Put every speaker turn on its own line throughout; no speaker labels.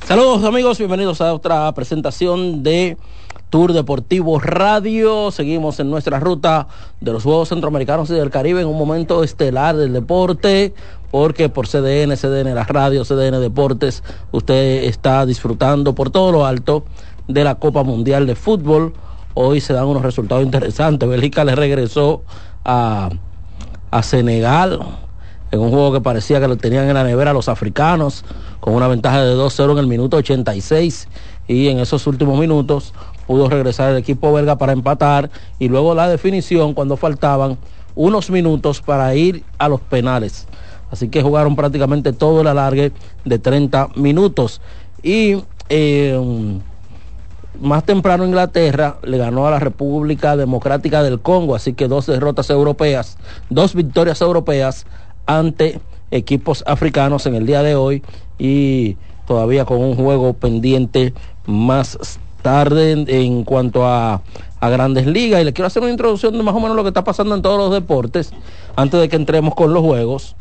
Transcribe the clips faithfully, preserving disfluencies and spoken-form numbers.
Saludos amigos, bienvenidos a otra presentación de Tour Deportivo Radio. Seguimos en nuestra ruta de los Juegos Centroamericanos y del Caribe en un momento estelar del deporte, porque por C D N, C D N la radio, C D N Deportes, usted está disfrutando por todo lo alto de la Copa Mundial de Fútbol. Hoy se dan unos resultados interesantes. Bélgica le regresó a, a Senegal en un juego que parecía que lo tenían en la nevera los africanos, con una ventaja de dos cero en el minuto ochenta y seis, y en esos últimos minutos pudo regresar el equipo belga para empatar, y luego la definición cuando faltaban unos minutos para ir a los penales. Así que jugaron prácticamente todo el alargue de treinta minutos. Y eh, más temprano Inglaterra le ganó a la República Democrática del Congo, así que dos derrotas europeas, dos victorias europeas ante equipos africanos en el día de hoy, y todavía con un juego pendiente más tarde en, en cuanto a, a Grandes Ligas. Y le quiero hacer una introducción de más o menos lo que está pasando en todos los deportes antes de que entremos con los juegos.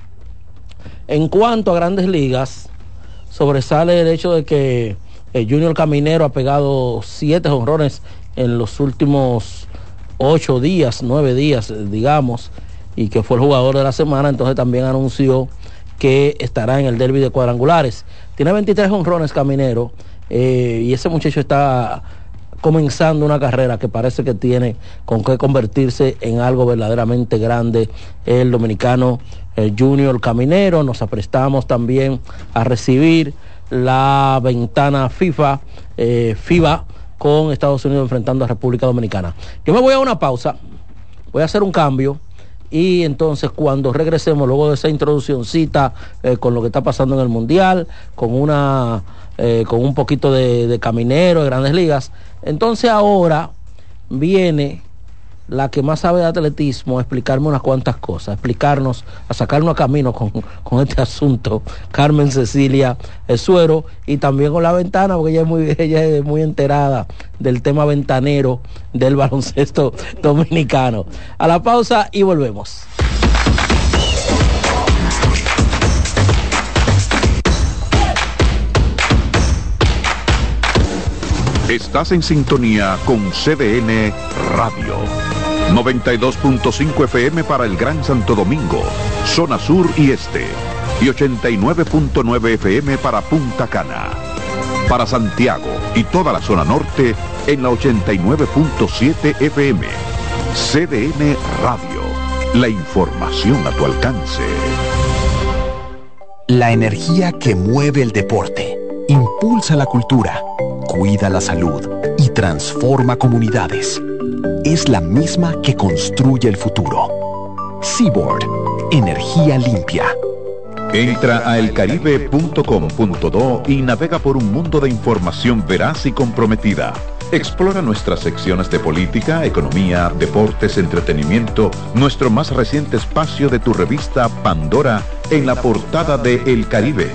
En cuanto a Grandes Ligas, sobresale el hecho de que el Junior Caminero ha pegado siete jonrones en los últimos ocho días, nueve días, digamos, y que fue el jugador de la semana. Entonces también anunció que estará en el derbi de cuadrangulares. Tiene veintitrés jonrones Caminero, eh, y ese muchacho está comenzando una carrera que parece que tiene con qué convertirse en algo verdaderamente grande. El dominicano el Junior Caminero. Nos aprestamos también a recibir la ventana FIFA, eh, FIBA, con Estados Unidos enfrentando a República Dominicana. Yo me voy a una pausa, voy a hacer un cambio, y entonces cuando regresemos luego de esa introduccióncita eh, con lo que está pasando en el Mundial, con una eh, con un poquito de, de Caminero, de Grandes Ligas, entonces ahora viene la que más sabe de atletismo a explicarme unas cuantas cosas, a explicarnos, a sacarnos a camino con, con este asunto, Carmen Cecilia Suero, y también con la ventana, porque ella es muy, ella es muy enterada del tema ventanero del baloncesto dominicano. A la pausa y volvemos.
Estás en sintonía con C D N Radio. noventa y dos punto cinco F M para el Gran Santo Domingo, zona sur y este, y ochenta y nueve punto nueve F M para Punta Cana. Para Santiago y toda la zona norte en la ochenta y nueve punto siete F M. C D N Radio, la información a tu alcance.
La energía que mueve el deporte, impulsa la cultura, cuida la salud y transforma comunidades. Es la misma que construye el futuro. Seaboard, energía limpia.
Entra a el caribe punto com punto do y navega por un mundo de información veraz y comprometida. Explora nuestras secciones de política, economía, deportes, entretenimiento, nuestro más reciente espacio de tu revista Pandora en la portada de El Caribe.